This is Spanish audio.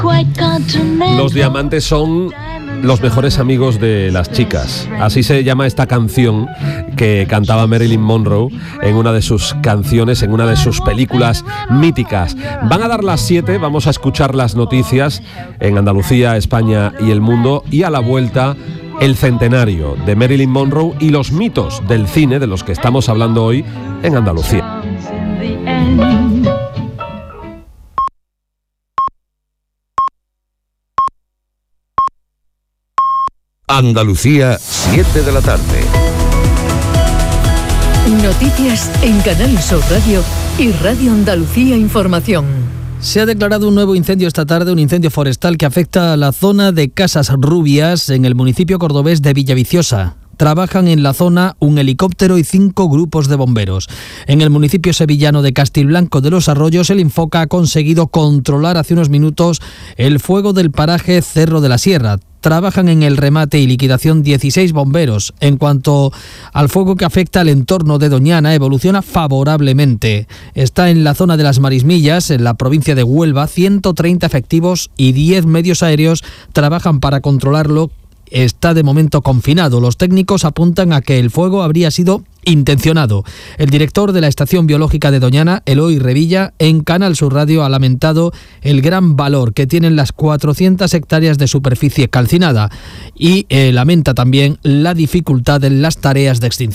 Los diamantes son los mejores amigos de las chicas. Así se llama esta canción que cantaba Marilyn Monroe en una de sus canciones, en una de sus películas míticas. Van a dar las 7, vamos a escuchar las noticias en Andalucía, España y el mundo, y a la vuelta el centenario de Marilyn Monroe y los mitos del cine de los que estamos hablando hoy en Andalucía. Andalucía, 7 de la tarde. Noticias en Canal Sur Radio y Radio Andalucía Información. Se ha declarado un nuevo incendio esta tarde, un incendio forestal que afecta a la zona de Casas Rubias en el municipio cordobés de Villaviciosa. Trabajan en la zona un helicóptero y 5 grupos de bomberos. En el municipio sevillano de Castilblanco de los Arroyos, el Infoca ha conseguido controlar hace unos minutos el fuego del paraje Cerro de la Sierra. Trabajan en el remate y liquidación 16 bomberos. En cuanto al fuego que afecta al entorno de Doñana, evoluciona favorablemente. Está en la zona de las Marismillas, en la provincia de Huelva. 130 efectivos y 10 medios aéreos trabajan para controlarlo. Está de momento confinado. Los técnicos apuntan a que el fuego habría sido intencionado. El director de la Estación Biológica de Doñana, Eloy Revilla, en Canal Sur Radio ha lamentado el gran valor que tienen las 400 hectáreas de superficie calcinada y lamenta también la dificultad en las tareas de extinción.